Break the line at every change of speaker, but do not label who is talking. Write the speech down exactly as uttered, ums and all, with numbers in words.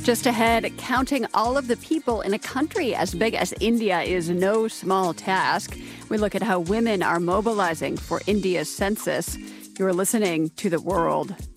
Just ahead, counting all of the people in a country as big as India is no small task. We look at how women are mobilizing for India's census. You're listening to The World.